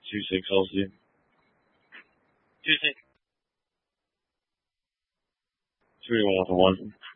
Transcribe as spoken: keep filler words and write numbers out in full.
two six L C. Two six. Three one one.